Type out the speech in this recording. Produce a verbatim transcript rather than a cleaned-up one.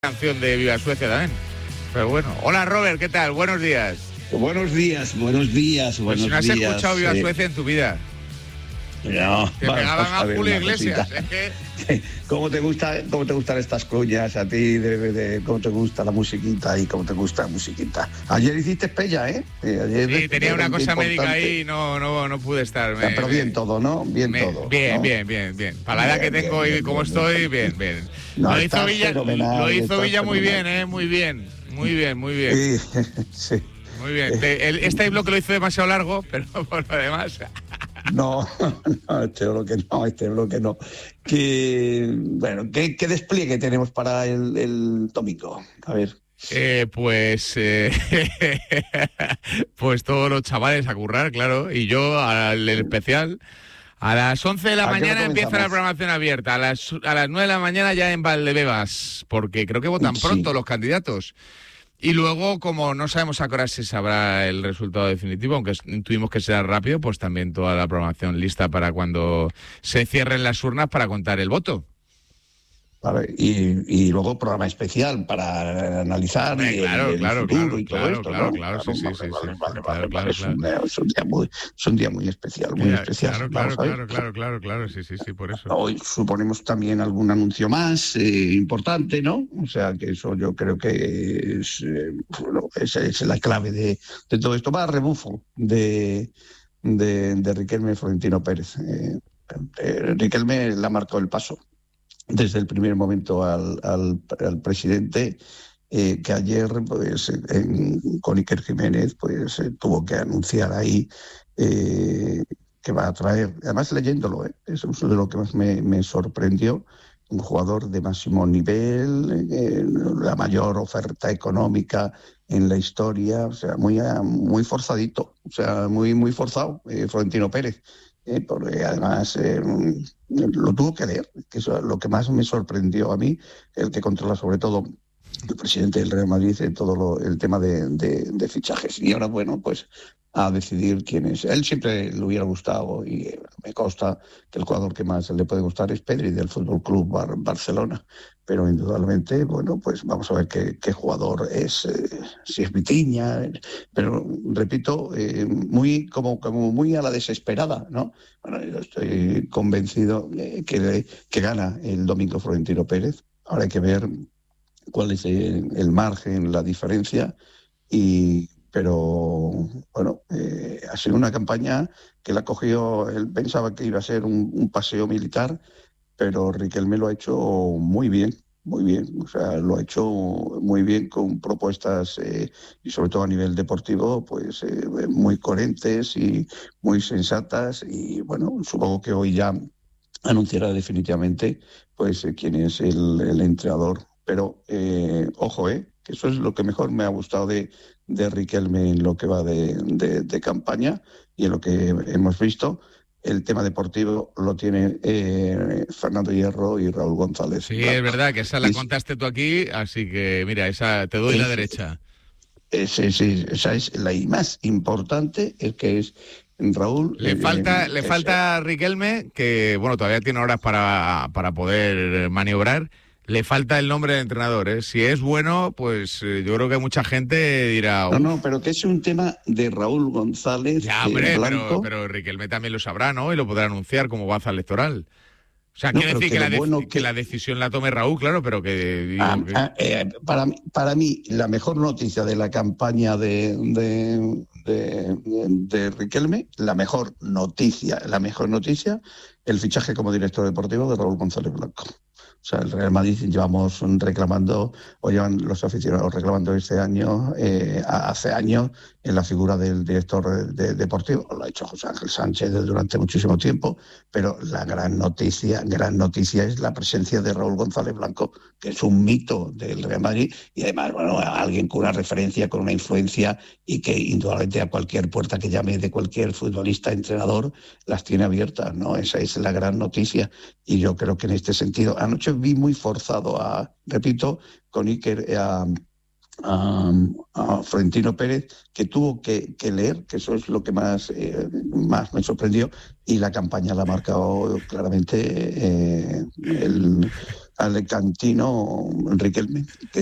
Canción de Viva Suecia también. Pero bueno, hola Robert, ¿qué tal? Buenos días. Buenos días, buenos días, buenos pues si no has días. escuchado Viva eh, Suecia en tu vida. No, Te vamos pegaban a a ver Julio una Iglesias. cosita. Es que... ¿Cómo te gusta, cómo te gustan estas cuñas a ti? De, de, de- ¿Cómo te gusta la musiquita y cómo te gusta la musiquita? Ayer hiciste pella, ¿eh? Eh, Ayer Sí, tenía era una un día cosa médica importante. ahí y no, no, no pude estar. O sea, Me- pero me- bien todo, ¿no? Bien me- todo. Bien, ¿no? bien, bien, bien. Para la edad Bien, que tengo bien, y bien, como bien, estoy, bien. bien, bien. No, Lo hizo estás Villa, fenomenal, lo hizo estás Villa muy bien, fenomenal. ¿eh? Muy bien, muy bien, muy bien. Sí, sí. Muy bien. Te- el- este bloque lo hizo demasiado largo, pero por lo demás... No, no, este bloque no, este bloque no. Que, bueno, ¿qué, qué despliegue tenemos para el, el domingo? A ver. Eh, pues, eh, pues todos los chavales a currar, claro, y yo al el especial. A las once de la ¿A qué hora mañana empieza la comenzamos? programación abierta, a las, a las nueve de la mañana ya en Valdebebas, porque creo que votan pronto Sí. los candidatos. Y luego, como no sabemos a qué hora se sabrá el resultado definitivo, aunque intuimos que será rápido, pues también toda la programación lista para cuando se cierren las urnas para contar el voto. Vale, y, y luego programa especial para analizar Hombre, y el, claro, el claro, futuro claro, y todo claro, esto, claro, ¿no? claro, sí, sí, vale, sí, sí, vale, vale, claro, vale, vale. claro, Es un, claro. día- es un día muy, es un día muy especial, muy Eh, especial. Claro, Vamos claro, a ver. claro, claro, claro, claro, sí, sí, sí, por eso. Hoy suponemos también algún anuncio más eh, importante, ¿no? O sea, que eso yo creo que es, eh, bueno, esa es la clave de, de todo esto. Va a rebufo de, de, de Riquelme Florentino Pérez. Eh, eh, Riquelme le ha marcado el paso desde el primer momento al, al, al presidente, eh, que ayer pues, en, con Iker Jiménez pues, eh, tuvo que anunciar ahí eh, que va a traer, además leyéndolo, ¿eh? Eso es de lo que más me, me sorprendió, un jugador de máximo nivel, eh, la mayor oferta económica en la historia, o sea, muy, muy forzadito, o sea, muy, muy forzado, eh, Florentino Pérez. Eh, porque además eh, lo tuvo que leer, que eso es lo que más me sorprendió a mí, el que controla sobre todo el presidente del Real Madrid en todo lo, el tema de, de, de fichajes. Y ahora, bueno, pues a decidir quién es. Él siempre le hubiera gustado, y eh, me consta que el jugador que más le puede gustar es Pedri del Fútbol Club Bar Barcelona. Pero indudablemente, bueno, pues vamos a ver qué, qué jugador es, eh, si es Vitinha, pero repito, eh, muy como, como muy a la desesperada, ¿no? Bueno, yo estoy convencido eh, que, que gana el domingo Florentino Pérez. Ahora hay que ver cuál es el, el margen, la diferencia, y pero bueno, eh, ha sido una campaña que la cogió, él pensaba que iba a ser un, un paseo militar, pero Riquelme lo ha hecho muy bien, muy bien, o sea, lo ha hecho muy bien con propuestas eh, y sobre todo a nivel deportivo, pues eh, muy coherentes y muy sensatas, y bueno, supongo que hoy ya anunciará definitivamente pues eh, quién es el, el entrenador. Pero eh, ojo, eh, que eso es lo que mejor me ha gustado de, de Riquelme en lo que va de, de, de campaña y en lo que hemos visto. El tema deportivo lo tiene eh, Fernando Hierro y Raúl González Sí, es Blanco. verdad que esa la contaste tú aquí, así que mira, esa te doy la derecha. Ese, sí, esa es la más importante, el que es Raúl. Le eh, falta, le es, falta a Riquelme, que bueno, todavía tiene horas para, para poder maniobrar. Le falta el nombre de entrenador, ¿eh? Si es bueno, pues eh, yo creo que mucha gente dirá, No, uff. no, pero que es un tema de Raúl González Ya, eh, hombre, pero, Blanco. pero Riquelme también lo sabrá, ¿no? Y lo podrá anunciar como baza electoral. O sea, No, quiere pero decir que que lo la, de- bueno que que... la decisión la tome Raúl, claro, pero que Ah, digo que... ah, eh, para, mí, para mí, la mejor noticia de la campaña de, de, de, de Riquelme, la mejor noticia, la mejor noticia, el fichaje como director deportivo de Raúl González Blanco. O sea, el Real Madrid llevamos reclamando, o llevan los aficionados reclamando este año, eh, hace años, en la figura del director de, de deportivo. Lo ha hecho José Ángel Sánchez durante muchísimo tiempo, pero la gran noticia, gran noticia es la presencia de Raúl González Blanco, que es un mito del Real Madrid, y además, bueno, alguien con una referencia, con una influencia, y que indudablemente a cualquier puerta que llame de cualquier futbolista, entrenador, las tiene abiertas, ¿no? Esa es la gran noticia. Y yo creo que en este sentido, anoche vi muy forzado a, repito, con Iker, a, a, a Florentino Pérez, que tuvo que, que leer, que eso es lo que más, eh, más me sorprendió, y la campaña la ha marcado claramente eh, el alecantino Riquelme, que